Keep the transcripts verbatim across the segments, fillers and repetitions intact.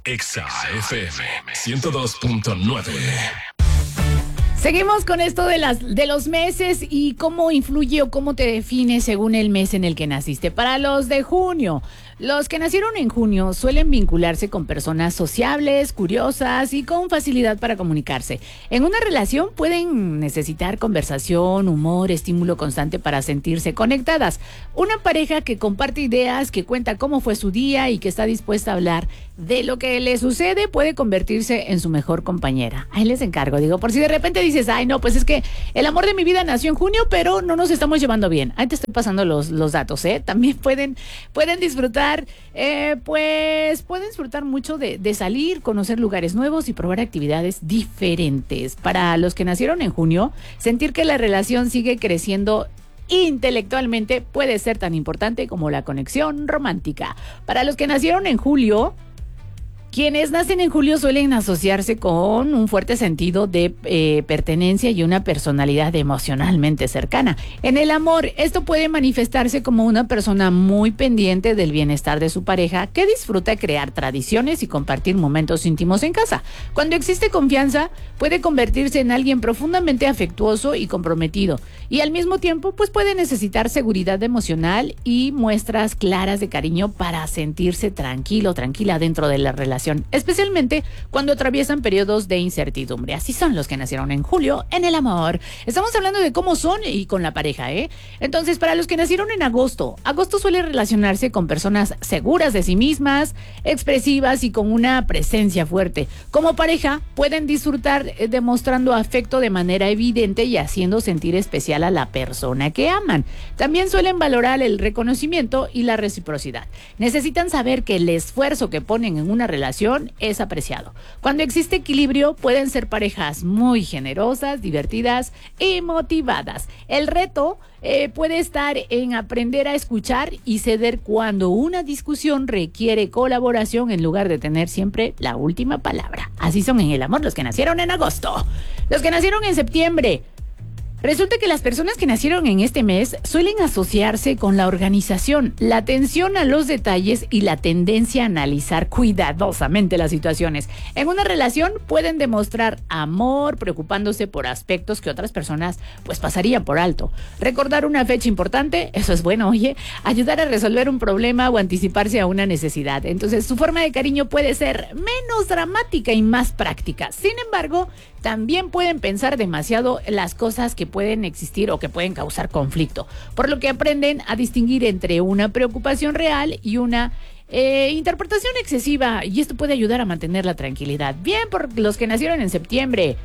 Exa F M ciento dos punto nueve. Seguimos con esto de las de los meses y cómo influye o cómo te define según el mes en el que naciste. Para los de junio, los que nacieron en junio suelen vincularse con personas sociables, curiosas y con facilidad para comunicarse. En una relación pueden necesitar conversación, humor, estímulo constante para sentirse conectadas. Una pareja que comparte ideas, que cuenta cómo fue su día y que está dispuesta a hablar de lo que le sucede puede convertirse en su mejor compañera. Ahí les encargo, digo, por si de repente dices, ay no, pues es que el amor de mi vida nació en junio, pero no nos estamos llevando bien. Ahí te estoy pasando los, los datos, ¿eh? También pueden, pueden disfrutar, eh, pues pueden disfrutar mucho de, de salir, conocer lugares nuevos y probar actividades diferentes. Para los que nacieron en junio, sentir que la relación sigue creciendo intelectualmente puede ser tan importante como la conexión romántica. Para los que nacieron en julio, quienes nacen en julio suelen asociarse con un fuerte sentido de eh, pertenencia y una personalidad emocionalmente cercana. En el amor, esto puede manifestarse como una persona muy pendiente del bienestar de su pareja, que disfruta crear tradiciones y compartir momentos íntimos en casa. Cuando existe confianza, puede convertirse en alguien profundamente afectuoso y comprometido. Y al mismo tiempo, pues puede necesitar seguridad emocional y muestras claras de cariño para sentirse tranquilo, tranquila dentro de la relación, especialmente cuando atraviesan periodos de incertidumbre. Así son los que nacieron en julio en el amor. Estamos hablando de cómo son y con la pareja, ¿eh? Entonces, para los que nacieron en agosto, agosto suele relacionarse con personas seguras de sí mismas, expresivas y con una presencia fuerte. Como pareja, pueden disfrutar eh, demostrando afecto de manera evidente y haciendo sentir especial a la persona que aman. También suelen valorar el reconocimiento y la reciprocidad. Necesitan saber que el esfuerzo que ponen en una relación es apreciado. Cuando existe equilibrio, pueden ser parejas muy generosas, divertidas y motivadas. El reto eh, puede estar en aprender a escuchar y ceder cuando una discusión requiere colaboración en lugar de tener siempre la última palabra. Así son en el amor los que nacieron en agosto. Los que nacieron en septiembre. Resulta que las personas que nacieron en este mes suelen asociarse con la organización, la atención a los detalles y la tendencia a analizar cuidadosamente las situaciones. En una relación pueden demostrar amor preocupándose por aspectos que otras personas pues pasarían por alto. Recordar una fecha importante, eso es bueno, oye, ayudar a resolver un problema o anticiparse a una necesidad. Entonces su forma de cariño puede ser menos dramática y más práctica. Sin embargo, también pueden pensar demasiado las cosas que pueden existir o que pueden causar conflicto, por lo que aprenden a distinguir entre una preocupación real y una eh, interpretación excesiva, y esto puede ayudar a mantener la tranquilidad. Bien, por los que nacieron en septiembre.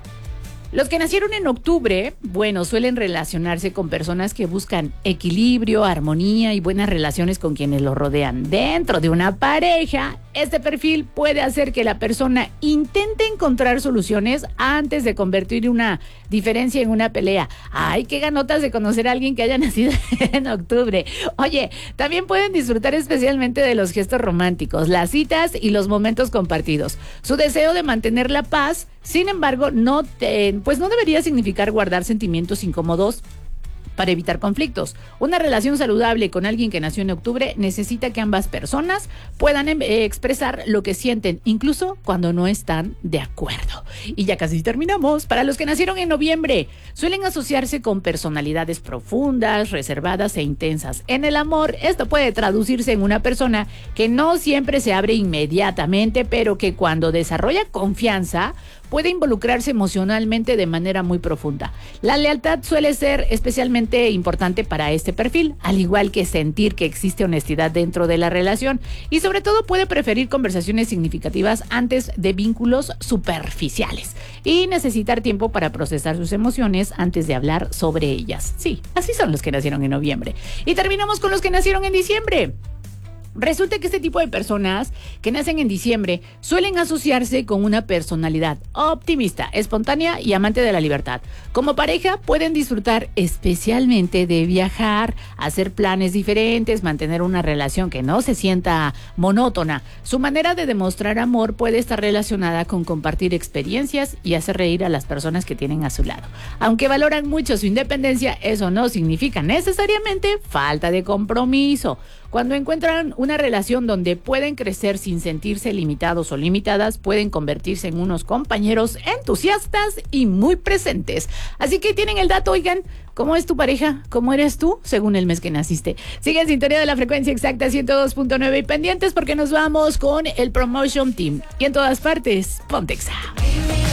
Los que nacieron en octubre, bueno, suelen relacionarse con personas que buscan equilibrio, armonía y buenas relaciones con quienes los rodean. Dentro de una pareja, este perfil puede hacer que la persona intente encontrar soluciones antes de convertir una diferencia en una pelea. Ay, qué ganotas de conocer a alguien que haya nacido en octubre. Oye, también pueden disfrutar especialmente de los gestos románticos, las citas y los momentos compartidos. Su deseo de mantener la paz, sin embargo, no te, pues no debería significar guardar sentimientos incómodos para evitar conflictos. Una relación saludable con alguien que nació en octubre necesita que ambas personas puedan eh, expresar lo que sienten, incluso cuando no están de acuerdo. Y ya casi terminamos. Para los que nacieron en noviembre, suelen asociarse con personalidades profundas, reservadas e intensas. En el amor, esto puede traducirse en una persona que no siempre se abre inmediatamente, pero que cuando desarrolla confianza, puede involucrarse emocionalmente de manera muy profunda. La lealtad suele ser especialmente importante para este perfil, al igual que sentir que existe honestidad dentro de la relación, y sobre todo puede preferir conversaciones significativas antes de vínculos superficiales y necesitar tiempo para procesar sus emociones antes de hablar sobre ellas. Sí, así son los que nacieron en noviembre. Y terminamos con los que nacieron en diciembre. Resulta que este tipo de personas que nacen en diciembre suelen asociarse con una personalidad optimista, espontánea y amante de la libertad. Como pareja pueden disfrutar especialmente de viajar, hacer planes diferentes, mantener una relación que no se sienta monótona. Su manera de demostrar amor puede estar relacionada con compartir experiencias y hacer reír a las personas que tienen a su lado. Aunque valoran mucho su independencia, eso no significa necesariamente falta de compromiso. Cuando encuentran una relación donde pueden crecer sin sentirse limitados o limitadas, pueden convertirse en unos compañeros entusiastas y muy presentes. Así que tienen el dato, oigan, ¿cómo es tu pareja? ¿Cómo eres tú? Según el mes que naciste. Sigue en sintonía de la frecuencia exacta ciento dos punto nueve y pendientes porque nos vamos con el Promotion Team. Y en todas partes, Pontexa.